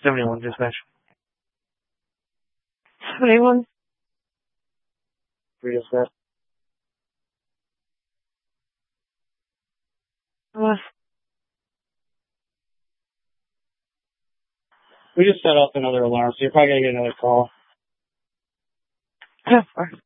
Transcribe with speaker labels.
Speaker 1: 71 dispatch. 71? Free dispatch. We just set up another alarm, so you're probably gonna get another call. Alright.